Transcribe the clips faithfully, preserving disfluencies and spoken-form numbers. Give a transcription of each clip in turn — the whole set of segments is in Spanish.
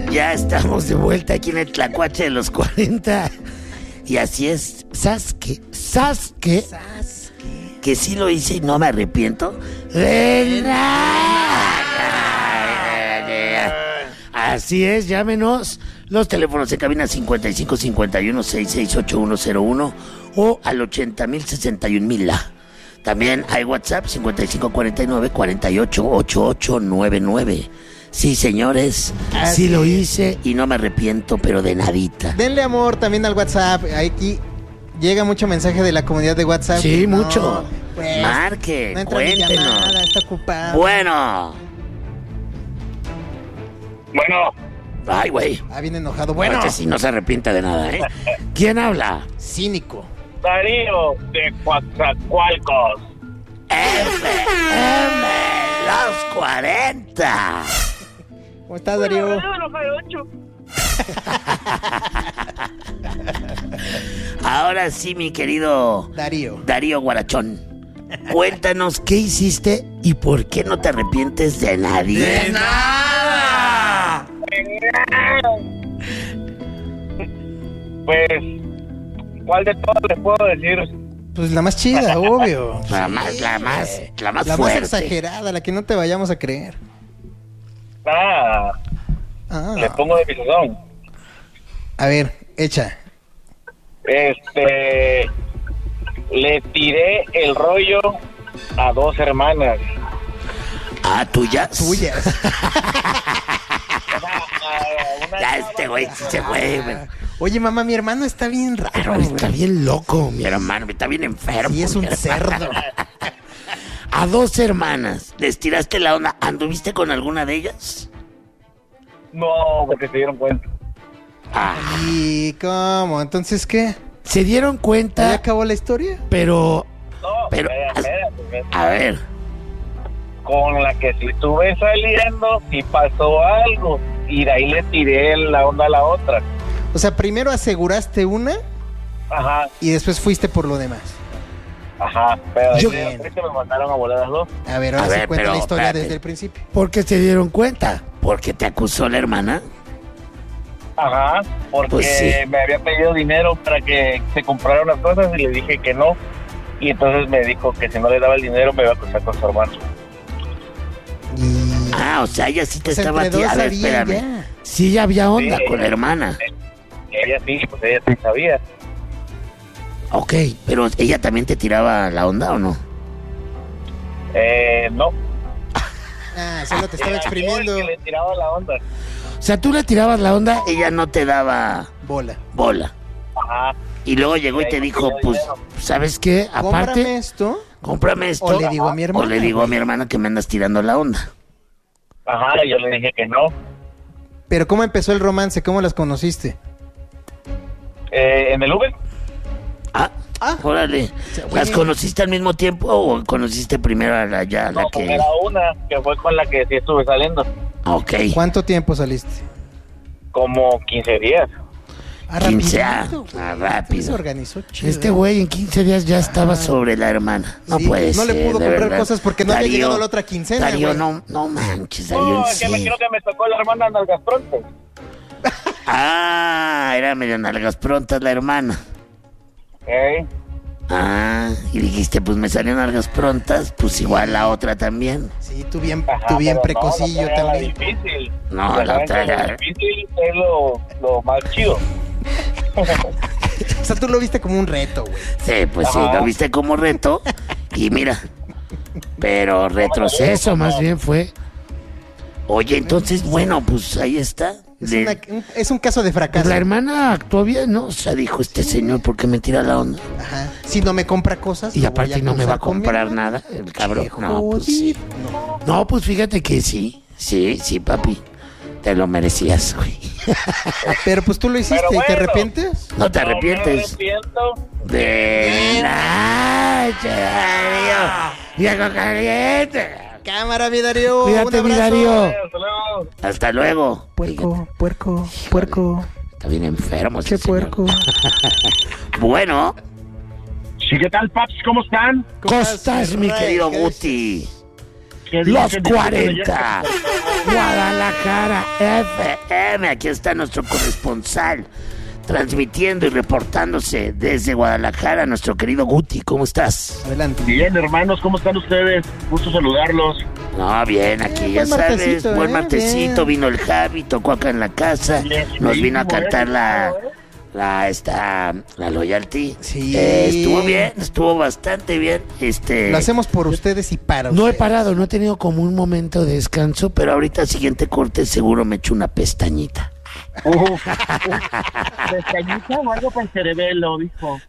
Ya estamos de vuelta aquí en el Tlacuache de los cuarenta. Y así es, ¿sabes qué? ¿Sabes qué? Que sí lo hice y no me arrepiento de nada. Así es, llámenos. Los teléfonos de cabina cincuenta y cinco cincuenta y uno sesenta y seis ochenta y uno cero uno o al ochenta mil sesenta y un mil. También hay WhatsApp cincuenta y cinco cuarenta y nueve cuarenta y ocho ochenta y ocho noventa y nueve. Sí, señores, Así sí lo es. hice y no me arrepiento, pero de nadita. Denle amor también al WhatsApp. Aquí llega mucho mensaje de la comunidad de WhatsApp. Sí, No, mucho. pues, Marque, no entra mi cuéntenos. llamada, está ocupada. Bueno. Bueno, Ay, güey. Ah, bien enojado. Bueno, Este sí no se arrepiente de nada, ¿eh? ¿Quién habla? cínico. Darío de Coatzacoalcos. M, M, los cuarenta. ¿Cómo estás, Darío? Ahora sí, mi querido Darío. Darío Guarachón. Cuéntanos qué hiciste y por qué no te arrepientes de nadie. ¡De nada! Pues, ¿cuál de todas les puedo decir? Pues la más chida, obvio. La más, la más, la más La más fuerte. exagerada, la que no te vayamos a creer. Ah, Ah. le pongo de mi sazón. A ver, echa. Este, le tiré el rollo a dos hermanas. Ah, tuyas. Tuyas. Ya este güey sí se fue, güey. Oye, mamá, mi hermano está bien raro, güey. Está bien loco, mi hermano. Está bien enfermo. Sí, es un mi hermano. cerdo. A dos hermanas. ¿Les tiraste la onda? ¿Anduviste con alguna de ellas? No, porque se dieron cuenta. Ah, ¿Y cómo? ¿Entonces qué? se dieron ¿Ya cuenta, acabó la historia? pero... No, Pero- espérate, espérate. A ver, Con la que sí estuve saliendo, sí pasó algo. Y de ahí le tiré la onda a la otra. O sea, primero aseguraste una Ajá, y después fuiste por lo demás. ajá. Pero Yo- de ahí me mandaron a volar las dos. A ver, ahora A sí ver, cuenta pero, la historia espérate. desde el principio. ¿por qué se dieron cuenta? ¿Porque te acusó la hermana? Ajá, porque Pues sí. me había pedido dinero para que se comprara unas cosas y le dije que no. Y entonces me dijo que si no le daba el dinero me iba a acusar con su hermano. Y... Ah, o sea, ella sí te O sea, estaba... entre ti- dos A ver, sabían espérame. ya. Sí, ya había onda Sí. con la hermana. Ella sí, pues ella sí sabía. Ok, pero ¿ella también te tiraba la onda o no? Eh, no. Ah, solo te estaba Era yo exprimiendo. el que le tiraba la onda. O sea, tú le tirabas la onda, ella no te daba Bola. bola. Ajá. Y luego llegó y te dijo, pues, ¿sabes qué? Cómprame Aparte, esto. cómprame esto. O le digo a mi hermana. O le digo a mi hermana que me andas tirando la onda. Ajá, y yo le dije que no. Pero ¿cómo empezó el romance? ¿Cómo las conociste? Eh, ¿En el Uber? Ah, Ah. órale. sea, ¿Las güey. conociste al mismo tiempo o conociste primero a la, ya, la No, que...? era una que fue con la que sí estuve saliendo. Ah, ok. ¿Cuánto tiempo saliste? Como quince días. Ah, quince, ah, rapidito, güey. ah, Se rápido. organizó chido. Este güey en quince días ya estaba sobre la hermana. No Sí, puede no le ser, pudo de comprar verdad. cosas porque no había llegado la otra quincena, Darío, güey. no, no manches, Darío, No, en es que me serio. creo que me tocó la hermana Nalgas Pronto. Ah, era medio nalgas prontas la hermana. ¿Eh? Ah, y dijiste, pues me salieron nalgas prontas, pues igual la otra también. Sí, tú bien, Ajá, tú bien pero no, precosillo la otra era la también. difícil. No, Ya la saben otra que era- Lo difícil es lo, lo más chido. O sea, tú lo viste como un reto, güey. Sí, pues sí, Ajá. lo viste como reto. Y mira, pero retroceso más bien fue. Oye, entonces, bueno, pues ahí está. Es, De- una- un, es un caso de pues fracaso. la hermana actuó bien, ¿no? O sea, dijo este señor, ¿por qué me tira la onda? Ajá. Si no me compra cosas. Y lo aparte voy no me va a acusar con mi comprar hermano. nada, el cabrón. Qué No, pues sí. jodido. No, pues fíjate que sí. Sí, sí, papi. Te lo merecías, güey. Pero pues tú lo hiciste Pero y te bueno. arrepientes. No te No me arrepientes. arrepiento. De nada, Darío. Viejo caliente. Cámara, mi Darío. Cuídate, un mi abrazo. Darío. Hasta luego. Hasta luego. Puerco, puerco, puerco. Está bien enfermo. Che ese señor. puerco. Bueno, Sí, ¿qué tal, paps? ¿Cómo están? ¿cómo estás, mi Ray? querido ¿Qué Guti? Los cuarenta. Guadalajara F M. Aquí está nuestro corresponsal transmitiendo y reportándose desde Guadalajara, nuestro querido Guti. ¿Cómo estás? Adelante. Bien, hermanos, ¿cómo están ustedes? Gusto saludarlos. No, bien, aquí Eh, ya buen sabes, martesito, buen eh, martesito, bien. vino el Javi, tocó acá en la casa, Bien, nos sí, vino a bueno, cantar la, claro, ¿eh? la, esta, la Loyalty. Sí. Eh, estuvo bien, estuvo bastante bien, este... Lo hacemos por ustedes y para No he ustedes. parado, no he tenido como un momento de descanso, pero ahorita siguiente corte seguro me echo una pestañita. Uf, uf. ¿Pestañita o algo para el cerebelo, dijo?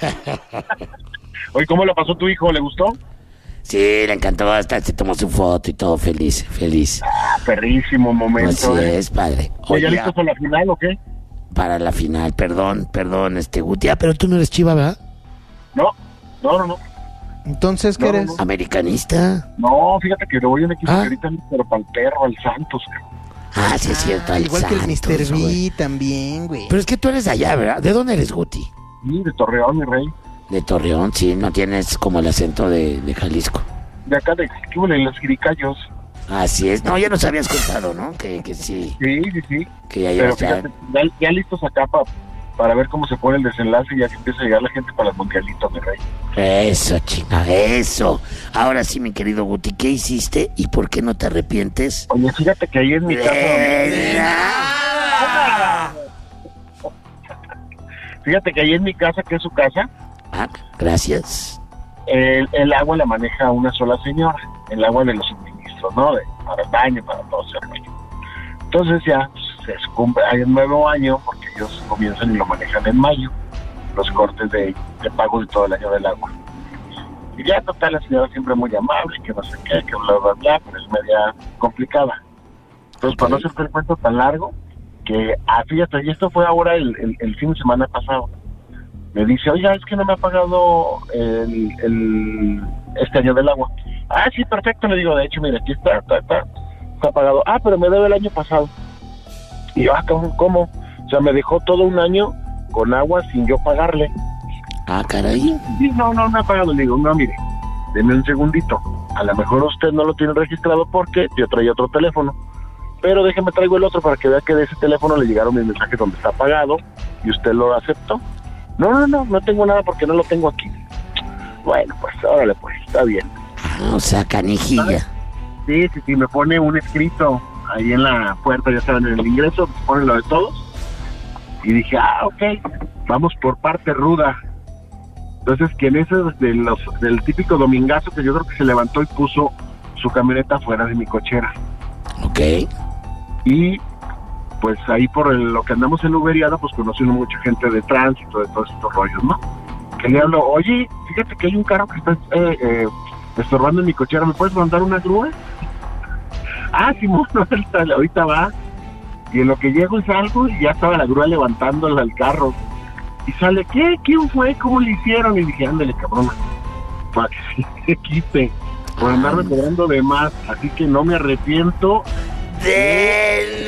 Oye, ¿cómo lo pasó tu hijo? ¿Le gustó? Sí, le encantó, hasta se tomó su foto y todo feliz, feliz. Ah, perrísimo momento. Así ¿eh? es, padre. Oye, ¿ya Oye, listos para la final o qué? para la final, perdón, perdón, este Guti, ah, pero tú no eres Chiva, ¿verdad? No, no, no, no. Entonces, ¿qué No, no, eres? no. Americanista. No, fíjate que le voy a un equipo Ah. que ahorita, pero para el perro, al Santos. cabrón. Ah, sí es cierto, Ah, al igual que el Santos, mister güey. B también, güey. Pero es que tú eres de allá, ¿verdad? ¿De dónde eres, Guti? Sí, de Torreón, mi rey. De Torreón, sí, no tienes como el acento de, de Jalisco. De acá de ¿qué hubo, los Jiricayos. Así es, no, ya nos habías contado, ¿no? Que, que sí, Sí, sí, sí. que ya Pero llevas ya... fíjate, ya, ya listos acá pa- para ver cómo se pone el desenlace y ya que empieza a llegar la gente para el mundialito, mi rey. Eso, chinga, eso. Ahora sí, mi querido Guti, ¿qué hiciste y por qué no te arrepientes? Oye, fíjate que ahí en mi casa... De nada. Fíjate que ahí en mi casa, que es su casa, Ah, gracias. el, el agua la maneja una sola señora. El agua de los suministros, ¿no? De, para el baño, para todo ese rollo. Entonces ya pues, se cumple, hay un nuevo año, porque ellos comienzan y lo manejan en mayo, los cortes de, de pago de todo el año del agua. Y ya total, la señora siempre muy amable, que no sé qué, que bla, bla, bla, pero es media complicada. Entonces, Ok. para no hacerte el cuento tan largo, que, ah, fíjate, y esto fue ahora el, el, el fin de semana pasado. Me dice, oiga, es que no me ha pagado el, el, este año del agua. Ah, sí, perfecto, le digo, de hecho, mira, aquí está, está, está, está pagado. Ah, pero me debe el año pasado. Y yo, ah, ¿cómo? ¿cómo? O sea, me dejó todo un año con agua sin yo pagarle. Ah, caray. Sí, no, no me ha pagado. Le digo, no, mire, deme un segundito. A lo mejor usted no lo tiene registrado porque yo traía otro teléfono. Pero déjeme traigo el otro para que vea que de ese teléfono le llegaron mis mensajes donde está pagado y usted lo aceptó. No, no, no, no tengo nada porque no lo tengo aquí. Bueno, pues, órale, pues, está bien. Ah, o sea, canijilla. Sí, sí, sí, me pone un escrito ahí en la puerta, ya saben, en el ingreso, pone lo de todos. Y dije, ah, ok, vamos por parte ruda. Entonces, que en ese de los, del típico domingazo que yo creo que se levantó y puso su camioneta fuera de mi cochera. Ok. Y pues ahí por el- lo que andamos en Uberiana, pues conociendo mucha gente de tránsito, de todos estos rollos, ¿no? Que le hablo, oye, fíjate que hay un carro que está eh, eh, estorbando en mi cochera, ¿me puedes mandar una grúa? Ah, Simón, ahorita, ahorita va. Y en lo que llego y salgo, y ya estaba la grúa levantándola al carro. Y sale, ¿qué? ¿Quién fue? ¿Cómo le hicieron? Y dije, ándale, cabrona, para que sí se quite, por andarme cobrando de más. Así que no me arrepiento. De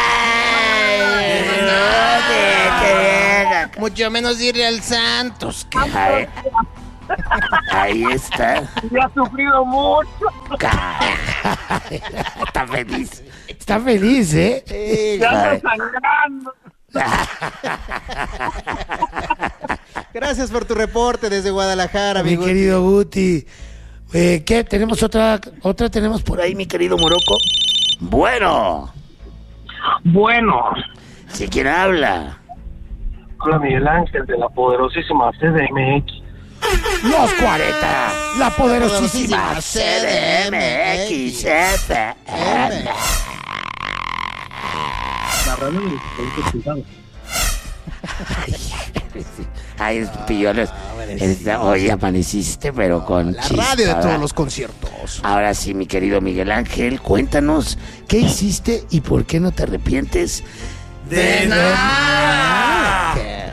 nada. Mucho menos irle al Santos. que- Ahí, ahí está. Ya ha sufrido mucho. Está feliz. Está feliz, ¿eh? Eh, Ya Ay. ando sangrando. Gracias por tu reporte desde Guadalajara, Mi amigo. querido Guti. Eh, ¿Qué? ¿Tenemos otra? ¿Otra tenemos por ahí, mi querido Morocco? Bueno, Bueno, si quien habla. hola Miguel Ángel de la poderosísima C D M X. Los cuarenta, la poderosísima poderosísima C D M X F M. La radio de los cuidados. Ay, es pillones. Esta- Hoy amaneciste, pero con La chispa, radio de ¿verdad? todos los conciertos. Ahora sí, mi querido Miguel Ángel, cuéntanos qué hiciste y por qué no te arrepientes De nada.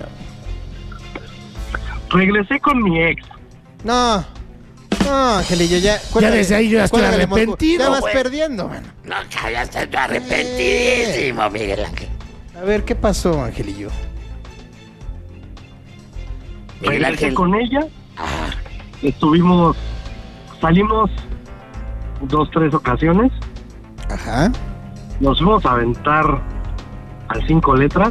Regresé con mi ex. No. No, Angelillo, ya. Ya desde ahí yo ya estoy cuélgale, Mosco. arrepentido, Ya vas güey. perdiendo, mano. No, ya estoy arrepentidísimo, Miguel Ángel. A ver, ¿qué pasó, Angelillo? Miguel Regresé Ángel. con ella. Ah, Estuvimos, salimos dos, tres ocasiones. Ajá. Nos fuimos a aventar al cinco letras.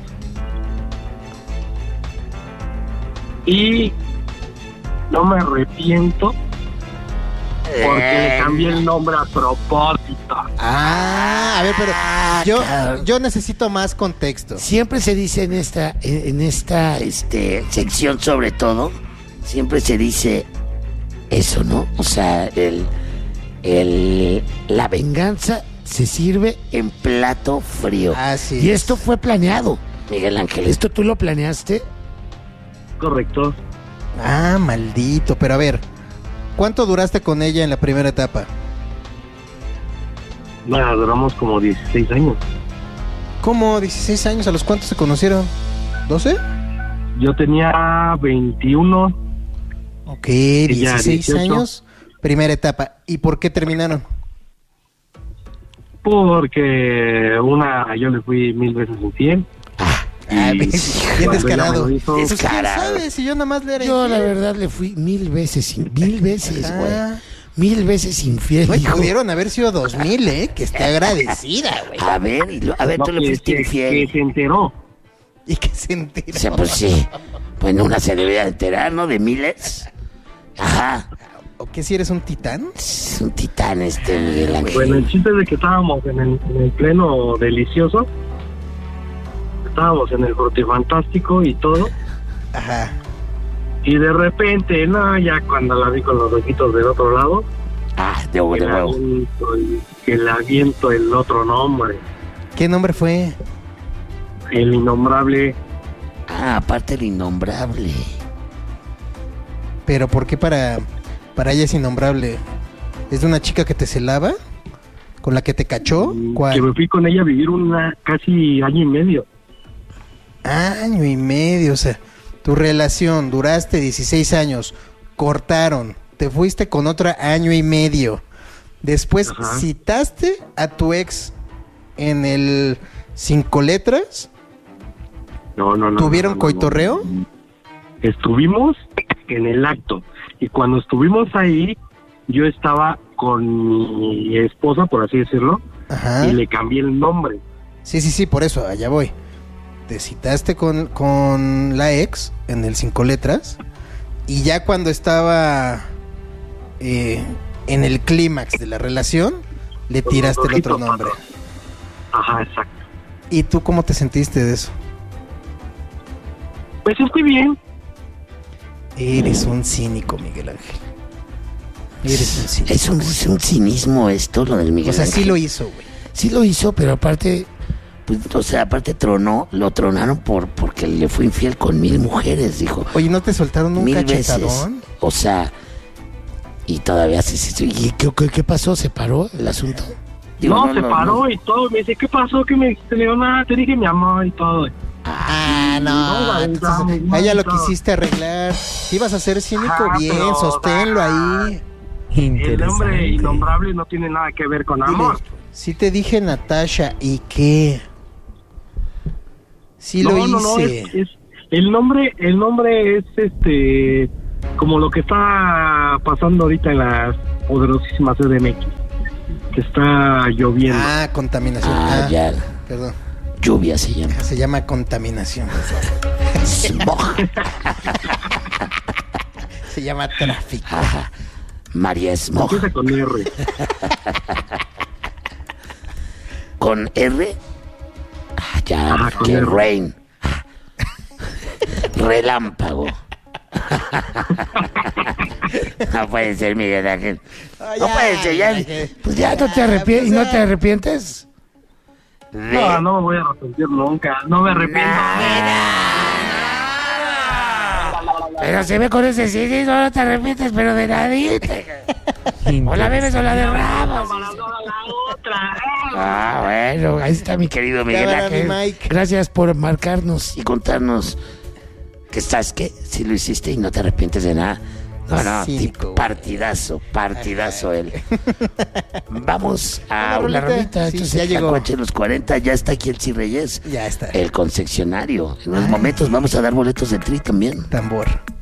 Y no me arrepiento porque le cambié el nombre a propósito. Ah, a ver, pero Ah, yo, cabrón. yo necesito más contexto. Siempre se dice en esta, en esta este, sección sobre todo, siempre se dice eso, ¿no? O sea, el, el, la venganza se sirve en plato frío. Así y es. esto fue planeado, Miguel Ángel. ¿Esto tú lo planeaste? Correcto. Ah, maldito. Pero a ver, ¿cuánto duraste con ella en la primera etapa? Bueno, duramos como dieciséis años. ¿Cómo? ¿dieciséis años? ¿A los cuántos se conocieron? ¿doce? Yo tenía veintiuno. Ok, Ella, dieciséis dieciocho. años, primera etapa. ¿Y por qué terminaron? Porque una, yo le fui mil veces infiel. Ah, Ah, Y bien, cuando bien ella descarado. me lo hizo, Pues, ¿quién Descarado. sabe si yo nada más le era yo la infiel? verdad le fui mil veces, in- mil veces, Ajá. güey. Mil veces infiel, Güey, hijo. pudieron haber sido dos mil, ¿eh? Que esté agradecida, güey. A ver, y lo- a ver, no, tú le que, fuiste que- infiel. que se enteró. Y que se enteró. O sea, pues sí. Bueno, una se debería enterar, ¿no? De miles. Ajá. ¿O qué si eres un titán? Es un titán este Miguel Ángel. Bueno, el chiste es de que estábamos en el, en el pleno delicioso. Estábamos en el frutifantástico y todo. Ajá. Y de repente, no, ya cuando la vi con los ojitos del otro lado, Ah, de huevo, que de le huevo. aviento el, que le aviento el otro nombre, ¿Qué nombre fue? el innombrable. Ah, aparte el innombrable. Pero ¿por qué para, para ella es innombrable? ¿Es de una chica que te celaba? ¿Con la que te cachó? Que ¿Cuál? me fui con ella a vivir una casi año y medio. Año y medio, o sea, tu relación, duraste dieciséis años, cortaron, te fuiste con otra año y medio. Después Ajá. citaste a tu ex en el cinco letras. No, no, no. ¿Tuvieron no, no, coitorreo? no. Estuvimos en el acto. Y cuando estuvimos ahí, yo estaba con mi esposa, por así decirlo, Ajá. y le cambié el nombre. Sí, sí, sí, por eso, allá voy. Te citaste con, con la ex en el cinco letras y ya cuando estaba eh, en el clímax de la relación, le Con tiraste los el otro ojitos, nombre. patrón. Ajá, exacto. ¿Y tú cómo te sentiste de eso? Pues estoy bien. Eres un cínico, Miguel Ángel. Eres un cínico. Es un, es un cinismo esto, lo del Miguel O sea, sí Ángel. lo hizo, güey. Sí lo hizo, pero aparte, pues, o sea, aparte tronó, lo tronaron por porque le fue infiel con mil mujeres, dijo. Oye, ¿no te soltaron un Mil veces. cachetadón? O sea, y todavía se... se- se- ¿Y qué, qué, qué pasó? ¿Se paró el asunto? Digo, no, se paró y todo. Me dice, ¿qué pasó? ¿Qué me dijiste? Le digo, nada, te dije mi amor y todo. Ah, no, no. la Entonces, verdad, a ella lo no. quisiste arreglar. Si ibas a ser cínico, Ajá, bien, pero, sosténlo ah, ahí. El nombre innombrable no tiene nada que ver con amor. Si te dije Natasha, ¿y qué? Sí no, lo no, no, hice. es, es- el nombre, el nombre es este como lo que está pasando ahorita en la poderosísima C D M X, que está lloviendo. Ah, contaminación. Ah, Ah, ya. Perdón. Lluvia se llama. Se llama contaminación. Smog. Se llama tráfico. Ajá. María Smog. Empieza con R. ¿Con R? Ah, ya, Ah, con que R. rain. Ah. Relámpago. No puede ser, Miguel Ángel. Ah, No ya, puede ser, ya. ya, Pues ya no te ya, arrepientes. ¿Y pues no ya. te arrepientes? De- No, no me voy a arrepentir nunca. No me arrepiento. Pero se ve con ese sí, sí, no te arrepientes, pero de nadie. O la bebes o la derramas. Para toda la otra. Ah, bueno, ahí está mi querido Miguel Cámara, Ángel. mi Mike. Gracias por marcarnos y contarnos que estás que si lo hiciste y no te arrepientes de nada. No, no, Cínico, tipo, güey. partidazo, partidazo él. Vamos a Una una rolita. rolita. Sí, Esto ya es llegó. Tlacuache en los cuarenta, ya está aquí el Chi Reyes, Ya está. el concesionario. En unos Ay. momentos vamos a dar boletos de tri también. Tambor.